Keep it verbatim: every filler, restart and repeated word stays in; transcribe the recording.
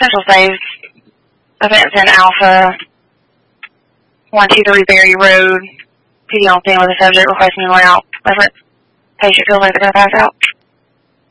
Central saves events in Alpha, one two three Berry Road, P D on scene with a subject requesting a route. Whatever patient feels like they're going to pass out.